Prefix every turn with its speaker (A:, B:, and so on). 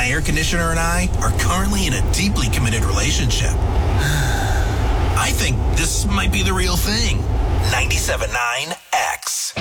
A: My air conditioner and I are currently in a deeply committed relationship. I think this might be the real thing. 97.9 X.